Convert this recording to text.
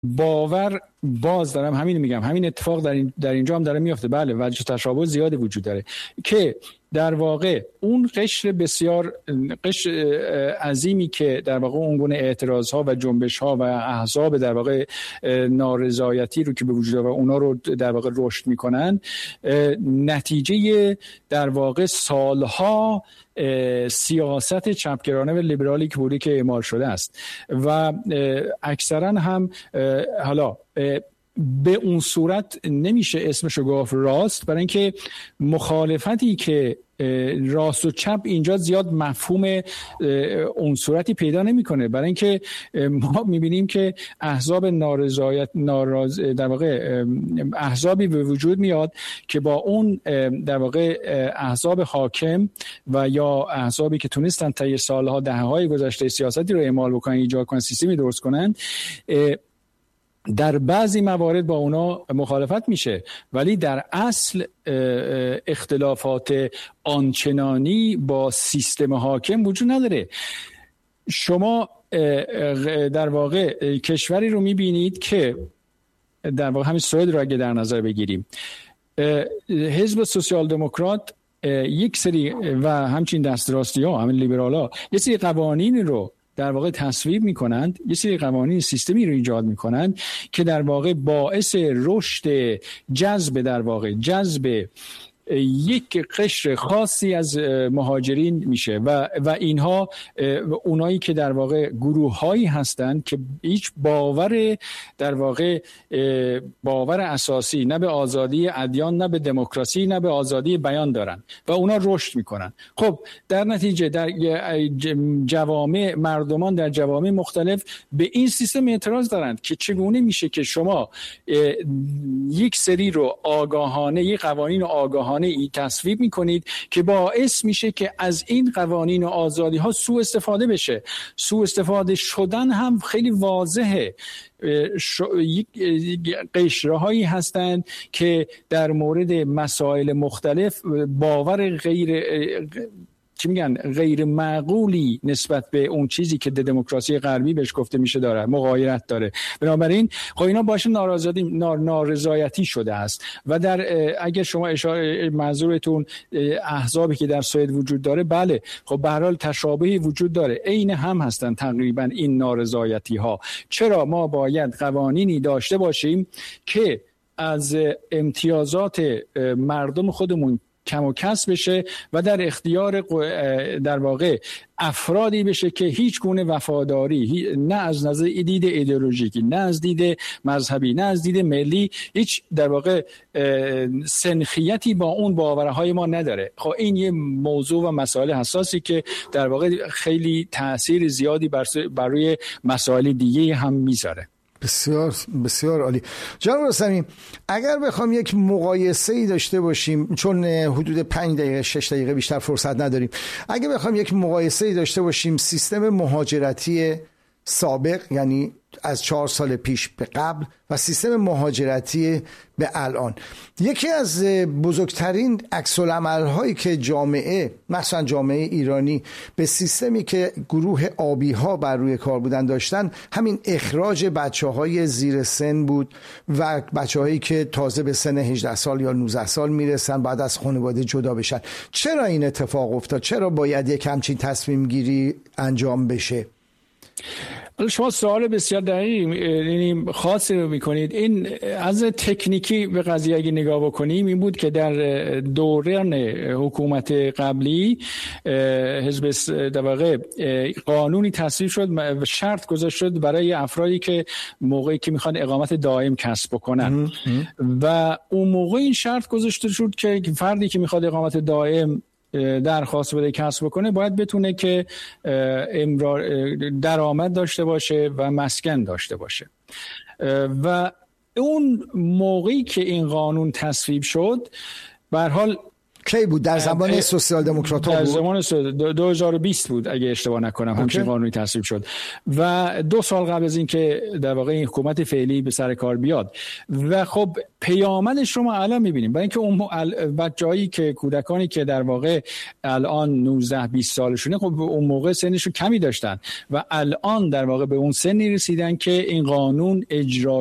باور باز دارم همین میگم، همین اتفاق در اینجا هم داره میفته. بله وجه تشابه زیادی وجود داره که در واقع اون قشر بسیار قشر عظیمی که در واقع اون گونه اعتراض ها و جنبش ها و احزاب در واقع نارضایتی رو که به وجود آورد اونا رو در واقع رشد میکنن، نتیجه در واقع سالها سیاست چپگرانه و لیبرالی که بوده که اعمال شده است و اکثرا هم حالا به اون صورت نمیشه اسمشو گفت راست، برای اینکه مخالفتی که راست و چپ اینجا زیاد مفهوم اون صورتی پیدا نمیکنه، برای اینکه ما میبینیم که احزاب در واقع احزابی به وجود میاد که با اون در واقع احزاب حاکم و یا احزابی که تونستن طی سالها دهه‌های گذشته سیاستی رو اعمال بکنن، ایجاد کنن، سیستمی درست کنن، در بعضی موارد با اونا مخالفت میشه، ولی در اصل اختلافات آنچنانی با سیستم حاکم وجود نداره. شما در واقع کشوری رو میبینید که در واقع همین سوئد رو اگه در نظر بگیریم، حزب سوسیال دموکرات یک سری و همچین دست راستی ها همین لیبرال ها یک سری قوانین رو در واقع تصویب میکنند، یه سری قوانین سیستمی رو ایجاد میکنند که در واقع باعث رشد جذب یک قشر خاصی از مهاجرین میشه و اینها اونایی که در واقع گروه‌هایی هستند که هیچ در واقع باور اساسی نه به آزادی ادیان، نه به دموکراسی، نه به آزادی بیان دارن و اونا رشد میکنن. خب در نتیجه در جوامع مردمان در جوامع مختلف به این سیستم اعتراض دارند که چگونه میشه که شما یک سری رو آگاهانه، یک قوانین آگاهانه ای تصویب میکنید که باعث میشه که از این قوانین و آزادی ها سوء استفاده بشه. سوء استفاده شدن هم خیلی واضحه. قشرهایی هستند که در مورد مسائل مختلف باور غیر معقولی نسبت به اون چیزی که دموکراسی غربی بهش گفته میشه داره، مغایرت داره. بنابراین خب اینا باشه نارضایتی شده است و در اگر شما منظورتون احزابی که در سوئد وجود داره، بله خب به هر حال تشابهی وجود داره، عین هم هستن تقریبا این نارضایتی ها. چرا ما باید قوانینی داشته باشیم که از امتیازات مردم خودمون کم و کس بشه و در اختیار در واقع افرادی بشه که هیچ گونه وفاداری، نه از نظر دید ایدئولوژیکی، نه از دید مذهبی، نه از دید ملی، هیچ در واقع سنخیتی با اون باورهای ما نداره. خب این یه موضوع و مسائل حساسی که در واقع خیلی تأثیر زیادی بر روی مسائل دیگه هم میذاره. بسیار بسیار عالی. جناب رستمی، اگر بخوام یک مقایسه‌ای داشته باشیم، چون حدود 5 دقیقه 6 دقیقه بیشتر فرصت نداریم، اگر بخوام یک مقایسه‌ای داشته باشیم سیستم مهاجرتی سابق، یعنی از 4 سال پیش به قبل، و سیستم مهاجرتی به الان، یکی از بزرگترین عکس‌العمل‌هایی که جامعه، مثلا جامعه ایرانی، به سیستمی که گروه آبی ها بر روی کار بودن داشتن، همین اخراج بچه‌های زیر سن بود و بچه‌هایی که تازه به سن 18 سال یا 19 سال میرسن بعد از خانواده جدا بشن. چرا این اتفاق افتاد؟ چرا باید یک همچین تصمیم گیری انجام بشه؟ شما سوال بسیار دقیق خاصی رو میکنید. این از تکنیکی به قضیه اگه نگاه بکنیم این بود که در دوران حکومت قبلی حزب در واقع قانونی تصویب شد و شرط گذاشت شد برای افرادی که موقعی که میخوان اقامت دائم کسب بکنن و اون موقع این شرط گذاشته شد که فردی که میخواد اقامت دائم درخواست بده کسب بکنه باید بتونه که درآمد داشته باشه و مسکن داشته باشه. و اون موقعی که این قانون تصویب شد، به هر حال کی بود؟ در زمان سوسیال دموکرات ها در بود؟ زمان 2020 بود اگه اشتباه نکنم همچین قانونی تصویب شد و 2 سال قبل از این که در واقع این حکومت فعلی به سر کار بیاد و خب پیامدش رو ما الان می‌بینیم. برای اینکه اون بچه‌هایی که کودکانی که در واقع الان 19-20 سالشونه خب اون موقع سنشون کمی داشتن و الان در واقع به اون سنی رسیدن که این قانون اجرا